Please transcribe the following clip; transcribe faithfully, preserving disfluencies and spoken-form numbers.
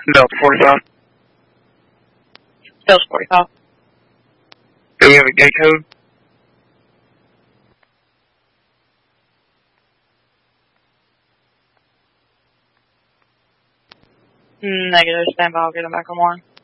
Delta forty-five. Delta forty-five. Do we have a gate code? Negative, stand by, I'll get him back online.